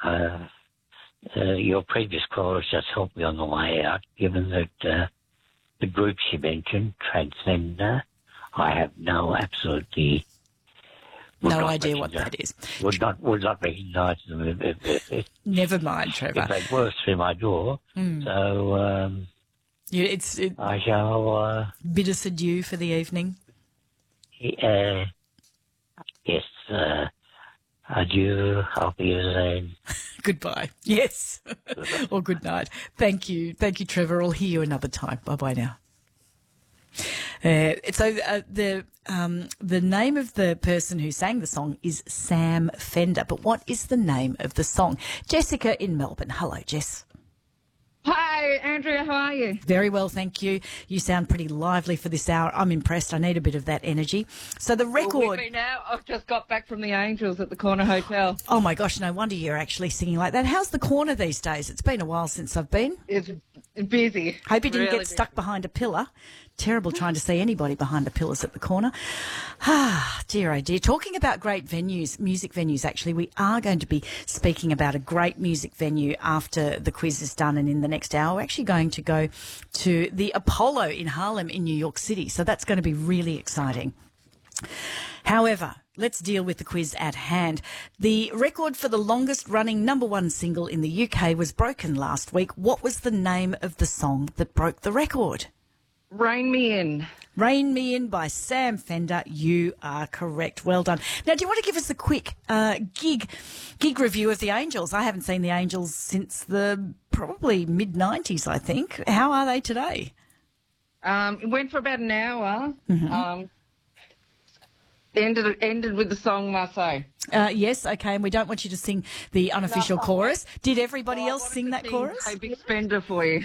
your previous callers just helped me on the way out, given that the groups you mentioned, Transcender, I have absolutely no idea what that is. Would not recognise them if Never mind, Trevor. if they were through my door. So I shall bid us adieu for the evening. Yes. Adieu. I'll be soon. Goodbye. Yes. Or good night. Thank you. Thank you, Trevor. I'll hear you another time. Bye-bye now. The name of the person who sang the song is Sam Fender. But what is the name of the song? Jessica in Melbourne. Hello, Jess. Hi, Andrea. How are you? Very well, thank you. You sound pretty lively for this hour. I'm impressed. I need a bit of that energy. So the record... Well, we've been out. I've just got back from the Angels at the Corner Hotel. Oh, my gosh, no wonder you're actually singing like that. How's the Corner these days? It's been a while since I've been. It's busy. Hope you didn't Really get stuck behind a pillar. Terrible trying to see anybody behind the pillars at the corner. Dear, oh dear. Talking about great venues, music venues, actually, we are going to be speaking about a great music venue after the quiz is done, and in the next hour we're actually going to go to the Apollo in Harlem in New York City. So that's going to be really exciting. However, let's deal with the quiz at hand. The record for the longest running #1 single in the UK was broken last week. What was the name of the song that broke the record? Rain Me In. Rain Me In by Sam Fender. You are correct. Well done. Now, do you want to give us a quick gig review of the Angels? I haven't seen the Angels since the probably mid-90s, I think. How are they today? It went for about an hour. Mm-hmm. Ended with the song Marseille. Yes, okay, and we don't want you to sing the unofficial chorus. Did everybody else sing that chorus? A big spender for you.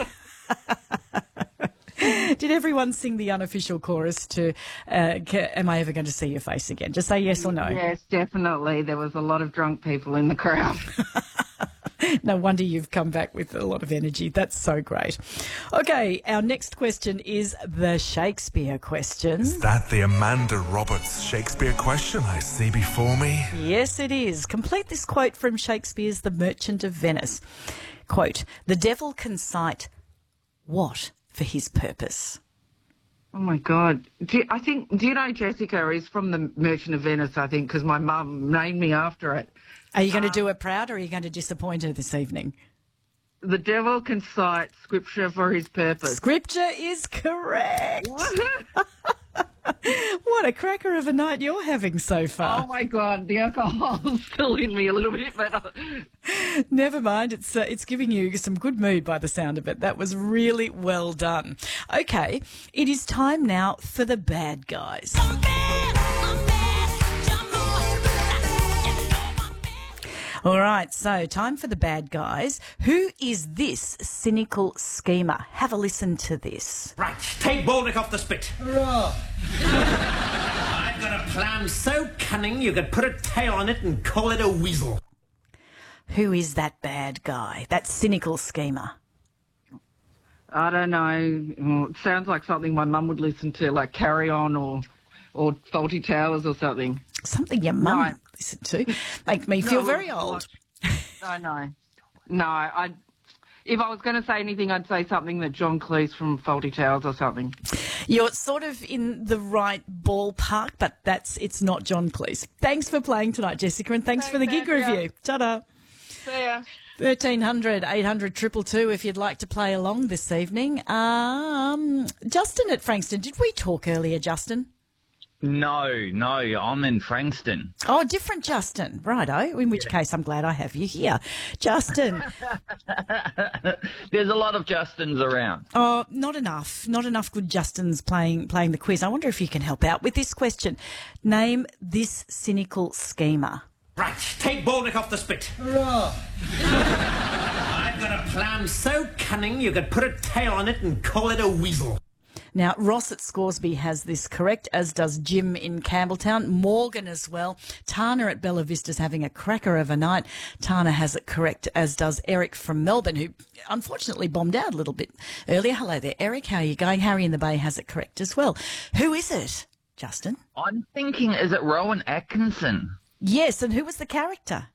Did everyone sing the unofficial chorus to Am I Ever Going to See Your Face Again? Just say yes or no. Yes, definitely. There was a lot of drunk people in the crowd. No wonder you've come back with a lot of energy. That's so great. Okay, our next question is the Shakespeare question. Is that the Amanda Roberts Shakespeare question I see before me? Yes, it is. Complete this quote from Shakespeare's The Merchant of Venice. Quote, "The devil can cite what for his purpose?" Oh, my God. Do you know Jessica is from The Merchant of Venice, I think, because my mum named me after it. Are you going to do her proud, or are you going to disappoint her this evening? The devil can cite scripture for his purpose. Scripture is correct. What a cracker of a night you're having so far. Oh, my God. The alcohol's still in me a little bit, but... Never mind. It's giving you some good mood by the sound of it. That was really well done. Okay, it is time now for the bad guys. All right, so time for the bad guys. Who is this cynical schemer? Have a listen to this. Right, take Baldock off the spit. Hurrah! I've got a plan so cunning you could put a tail on it and call it a weasel. Who is that bad guy, that cynical schemer? I don't know. Well, it sounds like something my mum would listen to, like Carry On or Faulty Towers or something. Something your mum listened to? Make me feel very old. I know. No, if I was going to say anything, I'd say something that John Cleese from Faulty Towers or something. You're sort of in the right ballpark, but it's not John Cleese. Thanks for playing tonight, Jessica, and thanks for the gig review. Ta-da. See ya. 1300 800 222 if you'd like to play along this evening. Justin at Frankston. Did we talk earlier, Justin? No, I'm in Frankston. Oh, different Justin. Righto, in which case I'm glad I have you here. Justin. There's a lot of Justins around. Oh, not enough. Not enough good Justins playing the quiz. I wonder if you can help out with this question. Name this cynical schemer. Right, take Baldock off the spit. Hurrah! I've got a plan so cunning you could put a tail on it and call it a weasel. Now, Ross at Scoresby has this correct, as does Jim in Campbelltown. Morgan as well. Tana at Bella Vista's having a cracker of a night. Tana has it correct, as does Eric from Melbourne, who unfortunately bombed out a little bit earlier. Hello there, Eric. How are you going? Harry in the Bay has it correct as well. Who is it, Justin? I'm thinking, is it Rowan Atkinson? Yes, and who was the character?